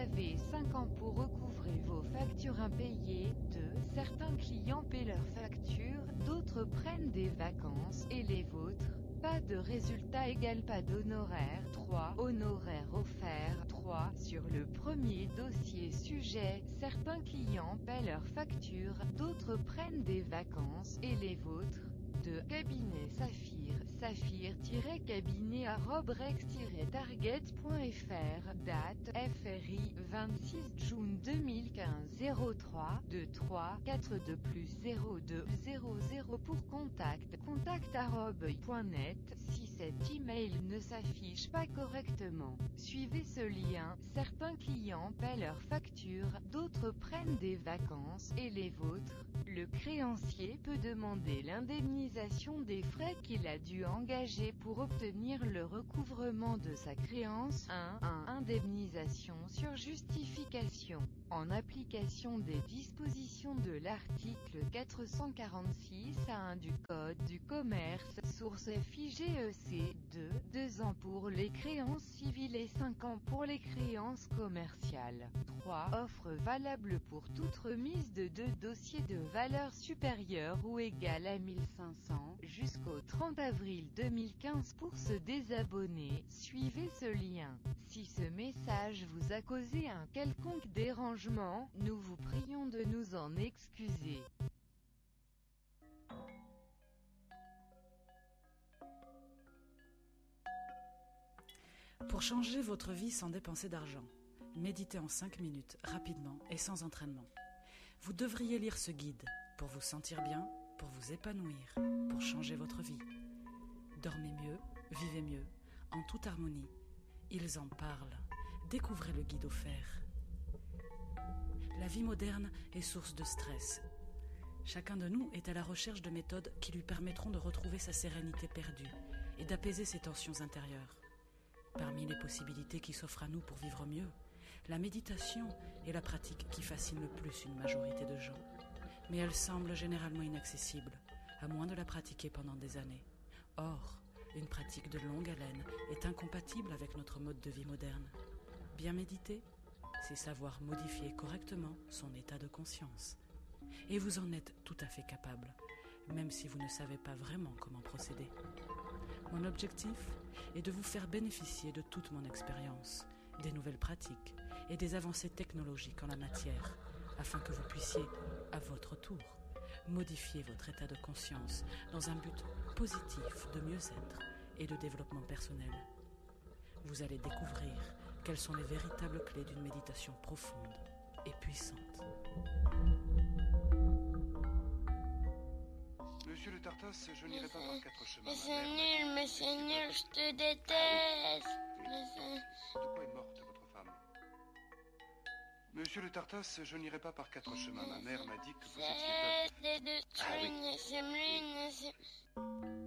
avez 5 ans pour recouvrer vos factures impayées. 2. Certains clients paient leurs factures, d'autres prennent des vacances, et les vôtres? Pas de résultat égale pas d'honoraires. 3. Honoraires offerts. 3. Sur le premier dossier sujet, certains clients paient leurs factures, d'autres prennent des vacances, et les vôtres? 2. Cabinet Saphir. Saphir-cabinet@rex-target.fr. Date FRI 26 juin 2015. 03 2 3 4 2 plus 02 00 pour contact. contact@.net. Si cet email ne s'affiche pas correctement, suivez ce lien. Certains clients paient leurs factures, d'autres prennent des vacances, et les vôtres? Le créancier peut demander l'indemnisation des frais qu'il a dû engager pour obtenir le recouvrement de sa créance. 1. Indemnisation sur justification. En application des dispositions de l'article 446-1 du Code du commerce, source FIGEC. 2. 2 ans pour les créances civiles et 5 ans pour les créances commerciales. 3. Offre valable pour toute remise de 2 dossiers de valeur supérieure ou égale à 1500, jusqu'au 30 avril 2015 pour se désabonner. Suivez ce lien. Si ce message vous a causé un quelconque dérangement, nous vous prions de nous en excuser. Pour changer votre vie sans dépenser d'argent, méditez en 5 minutes, rapidement et sans entraînement. Vous devriez lire ce guide pour vous sentir bien, pour vous épanouir, pour changer votre vie. Dormez mieux, vivez mieux, en toute harmonie. Ils en parlent. Découvrez le guide offert. La vie moderne est source de stress. Chacun de nous est à la recherche de méthodes qui lui permettront de retrouver sa sérénité perdue et d'apaiser ses tensions intérieures. Parmi les possibilités qui s'offrent à nous pour vivre mieux, la méditation est la pratique qui fascine le plus une majorité de gens. Mais elle semble généralement inaccessible, à moins de la pratiquer pendant des années. Or, une pratique de longue haleine est incompatible avec notre mode de vie moderne. Bien méditer, c'est savoir modifier correctement son état de conscience. Et vous en êtes tout à fait capable, même si vous ne savez pas vraiment comment procéder. Mon objectif est de vous faire bénéficier de toute mon expérience, des nouvelles pratiques et des avancées technologiques en la matière, afin que vous puissiez, à votre tour, modifier votre état de conscience dans un but positif de mieux-être et de développement personnel. Vous allez découvrir quelles sont les véritables clés d'une méditation profonde et puissante. Monsieur le Tartas, je n'irai pas par 4 chemins. Mais c'est nul, je te déteste. De quoi est morte votre femme? Monsieur le Tartas, je n'irai pas par 4 chemins. Ma mère m'a dit que vous étiez... C'est de tuer, c'est